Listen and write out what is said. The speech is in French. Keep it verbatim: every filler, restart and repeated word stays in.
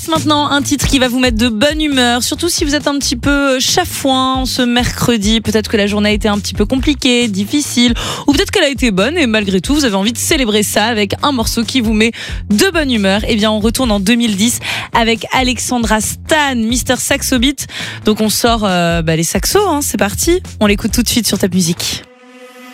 Maintenant, un titre qui va vous mettre de bonne humeur, surtout si vous êtes un petit peu chafouin ce mercredi. Peut-être que la journée a été un petit peu compliquée, difficile, ou peut-être qu'elle a été bonne et malgré tout, vous avez envie de célébrer ça avec un morceau qui vous met de bonne humeur. Eh bien, on retourne en deux mille dix avec Alexandra Stan, Mister Saxo Beat. Donc, on sort euh, bah, les saxos, hein, c'est parti. On l'écoute tout de suite sur Top Music.